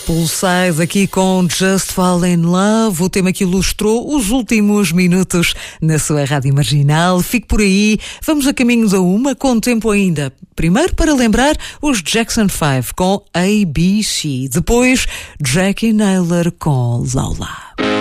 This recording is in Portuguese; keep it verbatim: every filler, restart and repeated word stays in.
Poolside aqui com Just Fall in Love, o tema que ilustrou os últimos minutos na sua rádio marginal. Fique por aí, vamos a caminho da uma, com tempo ainda. Primeiro para lembrar os Jackson five com A B C, depois Jackie Naylor com Lola.